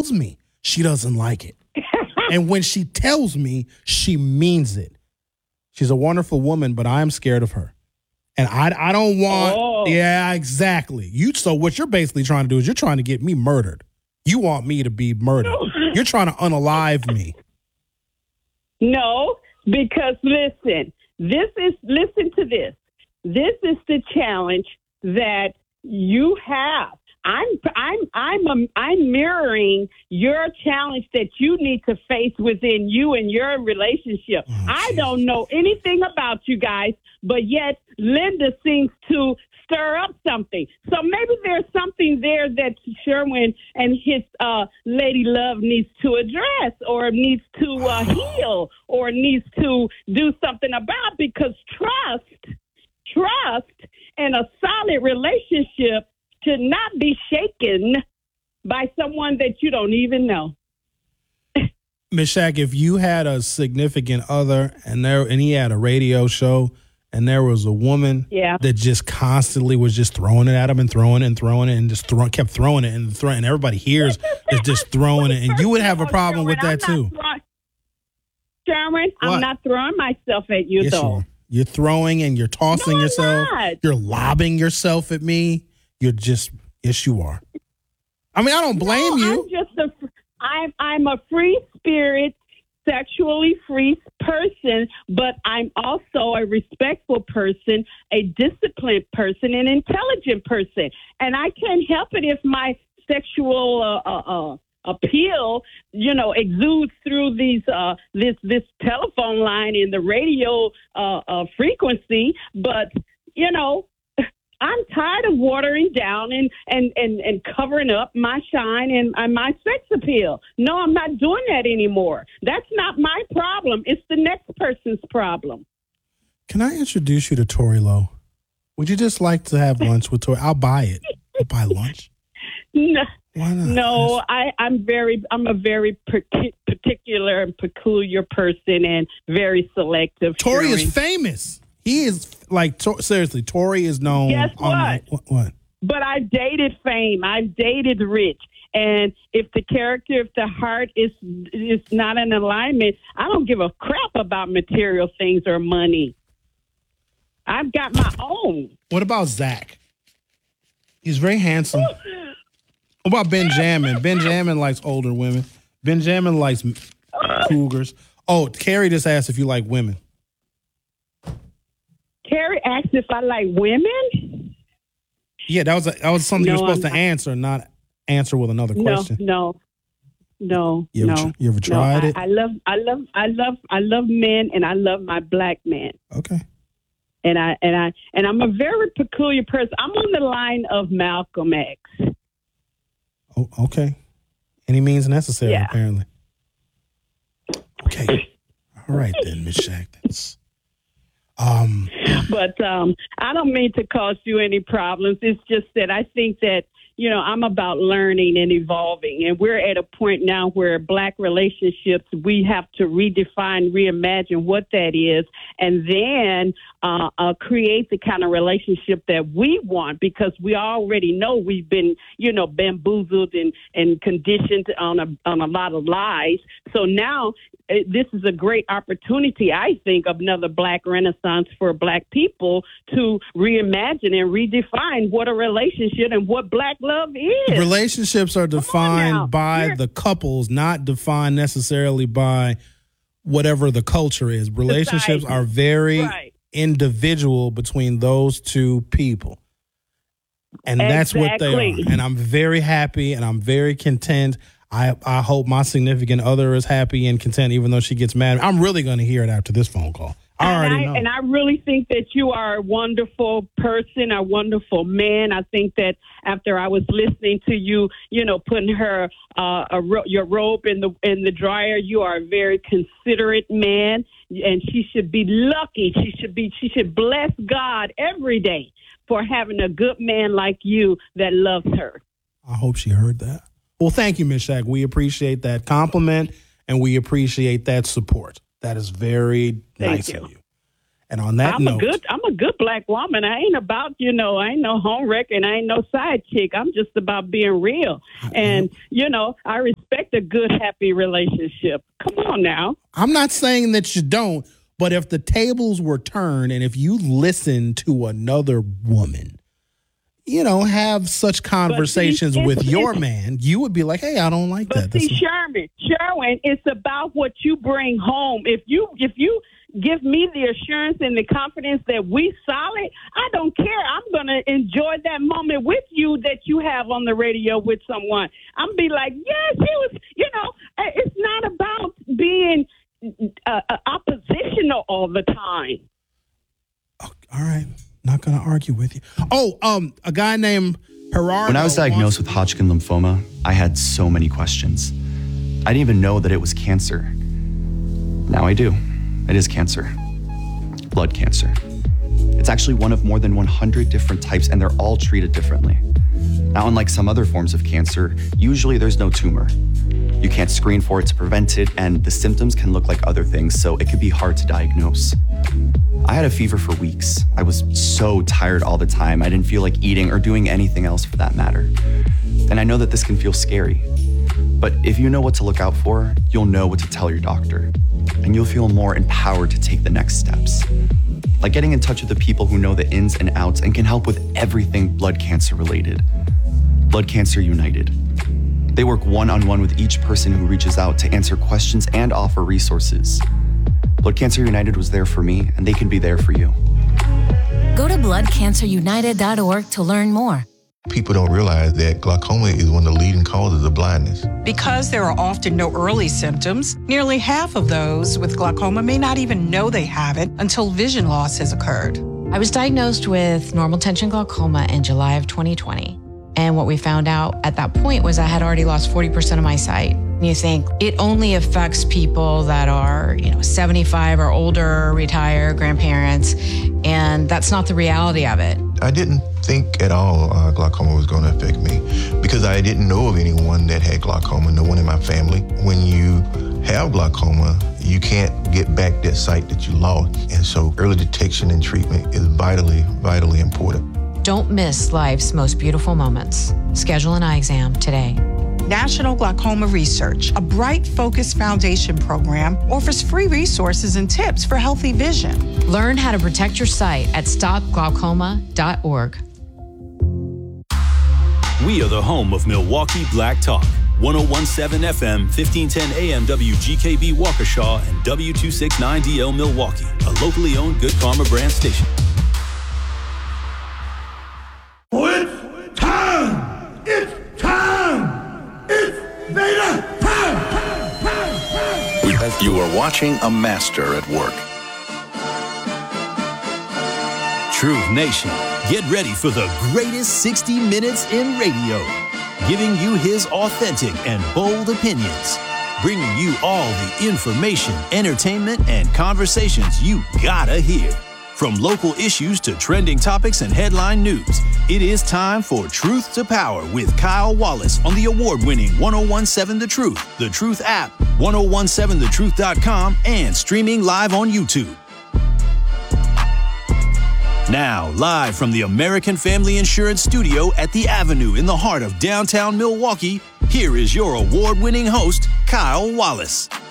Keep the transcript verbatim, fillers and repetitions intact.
tells me she doesn't like it. And when she tells me, she means it. She's a wonderful woman, but I'm scared of her. And I, I don't want, oh. yeah, exactly. You. So what you're basically trying to do is you're trying to get me murdered. You want me to be murdered. No. You're trying to unalive me. No, because listen, this is, listen to this. This is the challenge that you have. I'm I'm I'm um, I'm mirroring your challenge that you need to face within you and your relationship. Oh, I don't know anything about you guys, but yet Linda seems to stir up something. So maybe there's something there that Sherwin and his uh, lady love needs to address, or needs to uh, heal, or needs to do something about, because trust, trust, and a solid relationship should not be shaken by someone that you don't even know. Miz Shaq, if you had a significant other and there and he had a radio show and there was a woman yeah. that just constantly was just throwing it at him and throwing it and throwing it and just throw, kept throwing it and throwing, and everybody hears is just throwing it, and you would have a problem with that too. Sherwin, I'm not throwing myself at you, yes, though. You are. You're throwing and you're tossing no, yourself. I'm not. You're lobbing yourself at me. You're just, yes, you are. I mean, I don't blame no, you. I'm just a, I'm, I'm a free spirit, sexually free person, but I'm also a respectful person, a disciplined person, an intelligent person. And I can't help it if my sexual uh, uh, uh, appeal, you know, exudes through these uh, this this telephone line in the radio uh, uh, frequency. But, you know, I'm tired of watering down and, and, and, and covering up my shine and, and my sex appeal. No, I'm not doing that anymore. That's not my problem. It's the next person's problem. Can I introduce you to Tori Lowe? Would you just like to have lunch with Tori? I'll buy it. I'll buy lunch. No, Why not? no I, I'm very, I'm a very partic- particular and peculiar person, and very selective. Tori sharing. is famous. He is like, to- seriously, Tori is known. Guess what? On, what? What? But I've dated fame. I've dated rich. And if the character, if the heart is is not in alignment, I don't give a crap about material things or money. I've got my own. What about Zach? He's very handsome. What about Benjamin? Benjamin likes older women. Benjamin likes cougars. Oh, Carrie just asked if you like women. Carrie asked if I like women? Yeah, that was a, that was something no, you were supposed I'm to not. answer, not answer with another question. No, no, no, you ever, no. You ever tried no, I, it? I love, I love, I love, I love men, and I love my black men. Okay. And I and I and I'm a very peculiar person. I'm on the line of Malcolm X. Oh, okay. Any means necessary, yeah. apparently. Okay. All right then, Miz Shaq. That's um. But um, I don't mean to cause you any problems. It's just that I think that, you know, I'm about learning and evolving. And we're at a point now where black relationships, we have to redefine, reimagine what that is, and then uh, uh, create the kind of relationship that we want, because we already know we've been, you know, bamboozled and, and conditioned on a, on a lot of lies. So now it, this is a great opportunity, I think, of another black renaissance for black people to reimagine and redefine what a relationship and what black love is. Relationships are defined by You're- the couples, not defined necessarily by whatever the culture is. Relationships Society. are very Right. individual between those two people. And that's what they Exactly. are. And I'm very happy and I'm very content. I, I hope my significant other is happy and content, even though she gets mad. I'm really going to hear it after this phone call. I And already I, know. and I really think that you are a wonderful person, a wonderful man. I think that after I was listening to you, you know, putting her uh, a ro- your robe in the in the dryer, you are a very considerate man, and she should be lucky. She should be. She should bless God every day for having a good man like you that loves her. I hope she heard that. Well, thank you, Miz Shaq. We appreciate that compliment and we appreciate that support. That is very Thank nice you. of you. And on that I'm note, a good, I'm a good black woman. I ain't about, you know, I ain't no home wrecker and I ain't no side chick. I'm just about being real. And, you know, I respect a good, happy relationship. Come on now. I'm not saying that you don't, but if the tables were turned and if you listen to another woman, you know, have such conversations see, with your man, you would be like, hey, I don't like but that. See, Sherman, Sherwin, it's about what you bring home. If you, if you, give me the assurance and the confidence that we solid, I don't care. I'm going to enjoy that moment with you that you have on the radio with someone. I'm be like, yes, he was, you know, it's not about being uh, oppositional all the time. Oh, all right. Not going to argue with you. Oh, um, a guy named Gerardo. When I was diagnosed with Hodgkin lymphoma, I had so many questions. I didn't even know that it was cancer. Now I do. It is cancer. Blood cancer. It's actually one of more than one hundred different types, and they're all treated differently. Now, unlike some other forms of cancer, usually there's no tumor. You can't screen for it to prevent it, and the symptoms can look like other things, so it can be hard to diagnose. I had a fever for weeks. I was so tired all the time. I didn't feel like eating or doing anything else for that matter. And I know that this can feel scary. But if you know what to look out for, you'll know what to tell your doctor. And you'll feel more empowered to take the next steps. Like getting in touch with the people who know the ins and outs and can help with everything blood cancer related. Blood Cancer United. They work one-on-one with each person who reaches out to answer questions and offer resources. Blood Cancer United was there for me, and they can be there for you. Go to blood cancer united dot org to learn more. People don't realize that glaucoma is one of the leading causes of blindness. Because there are often no early symptoms, nearly half of those with glaucoma may not even know they have it until vision loss has occurred. I was diagnosed with normal tension glaucoma in July of twenty twenty. And what we found out at that point was I had already lost forty percent of my sight. You think it only affects people that are, you know, seventy-five or older, retired, grandparents, and that's not the reality of it. I didn't think at all uh, glaucoma was going to affect me because I didn't know of anyone that had glaucoma, no one in my family. When you have glaucoma, you can't get back that sight that you lost. And so early detection and treatment is vitally, vitally important. Don't miss life's most beautiful moments. Schedule an eye exam today. National Glaucoma Research, a Bright Focus Foundation program, offers free resources and tips for healthy vision. Learn how to protect your sight at stop glaucoma dot org. We are the home of Milwaukee Black Talk. one oh one point seven F M, fifteen ten A M W G K B Waukesha, and W two sixty-nine D L Milwaukee, a locally owned Good Karma brand station. It's time! It's time! It's Vader time! time, time, time. You are watching a master at work. Truth Nation, get ready for the greatest sixty minutes in radio, giving you his authentic and bold opinions, bringing you all the information, entertainment, and conversations you gotta hear. From local issues to trending topics and headline news, it is time for Truth to Power with Kyle Wallace on the award-winning one oh one point seven The Truth, The Truth app, ten seventeen the truth dot com, and streaming live on YouTube. Now, live from the American Family Insurance Studio at The Avenue in the heart of downtown Milwaukee, here is your award-winning host, Kyle Wallace.